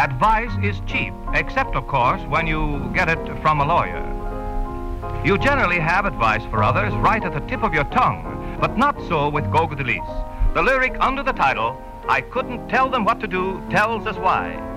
Advice is cheap, except, of course, when you get it from a lawyer. You generally have advice for others right at the tip of your tongue, but not so with Gogh Delis. The lyric under the title, "I couldn't tell them what to do," tells us why.